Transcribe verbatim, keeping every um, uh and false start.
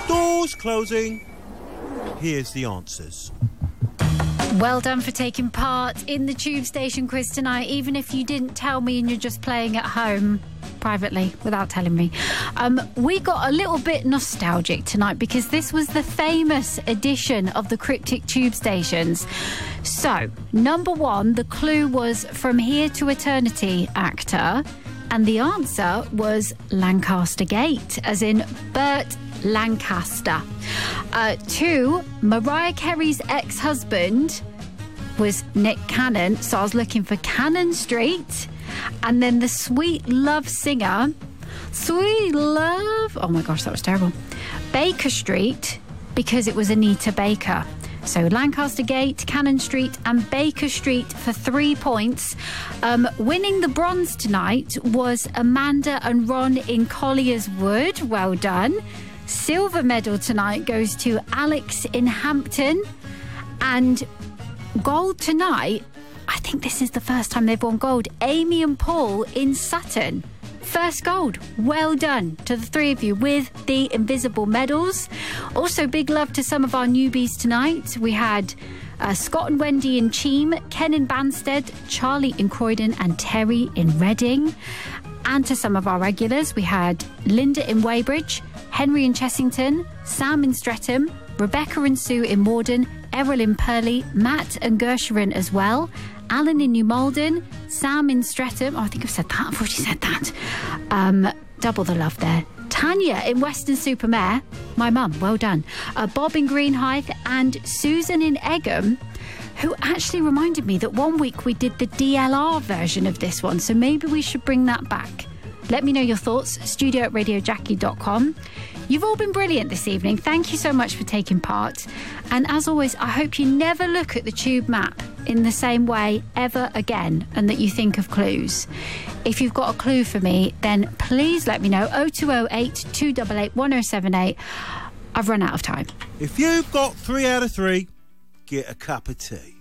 Doors closing. Here's the answers. Well done for taking part in the Tube Station quiz tonight, even if you didn't tell me and you're just playing at home privately without telling me. Um, we got a little bit nostalgic tonight because this was the famous edition of the Cryptic Tube Stations. So, number one, the clue was From Here to Eternity actor, and the answer was Lancaster Gate, as in Burt Lancaster. Uh, two, Mariah Carey's ex-husband was Nick Cannon, so I was looking for Cannon Street. And then the Sweet Love singer, Sweet Love, oh my gosh, that was terrible, Baker Street, because it was Anita Baker. So Lancaster Gate, Cannon Street and Baker Street for three points. Um, winning the bronze tonight was Amanda and Ron in Collier's Wood. Well done. Silver medal tonight goes to Alex in Hampton. And gold tonight, I think this is the first time they've won gold, Amy and Paul in Sutton. First gold. Well done to the three of you with the invisible medals. Also, big love to some of our newbies tonight. We had uh, Scott and Wendy in Cheam, Ken in Banstead, Charlie in Croydon and Terry in Reading. And to some of our regulars, we had Linda in Weybridge, Henry in Chessington, Sam in Streatham, Rebecca and Sue in Morden, Errol in Purley, Matt and Gersherin as well, Alan in New Malden, Sam in Streatham. Oh, I think I've said that. I've already said that. Um, double the love there. Tanya in Weston-super-Mare. My mum, well done. Uh, Bob in Greenhithe and Susan in Egham, who actually reminded me that one week we did the D L R version of this one, so maybe we should bring that back. Let me know your thoughts, studio at radio jackie dot com. You've all been brilliant this evening. Thank you so much for taking part. And as always, I hope you never look at the Tube map in the same way ever again and that you think of clues. If you've got a clue for me, then please let me know. oh two oh eight, two eight eight, one oh seven eight. I've run out of time. If you've got three out of three, get a cup of tea.